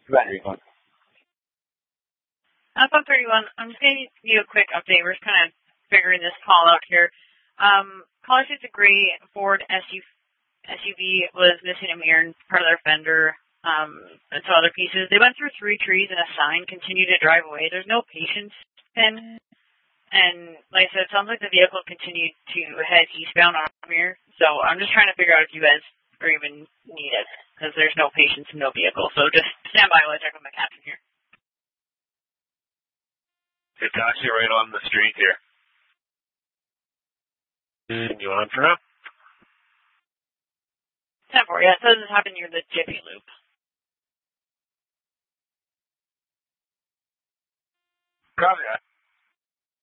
Battery one. Alpha 31, I'm just going to give you a quick update. We're just kind of figuring this call out here. Caller states a gray Ford SUV was missing a mirror and part of their fender, and some other pieces. They went through 3 trees and a sign, continued to drive away. There's no patience pin. And like I said, it sounds like the vehicle continued to head eastbound on Mirror. So I'm just trying to figure out if you guys are even needed, because there's no patience and no vehicle. So just stand by while I check with my captain here. It's actually right on the street here. You on for now? 10-4, yeah, it says it happened near the Jiffy Loop. Copy that.